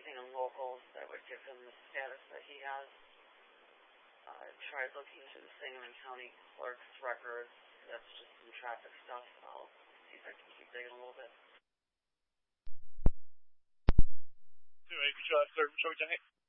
contacting him locals that would give him the status that he has. Tried looking through the Sangamon County clerk's records. That's just some traffic stuff. I'll see if I can keep digging a little bit. Anyway, shall we tonight?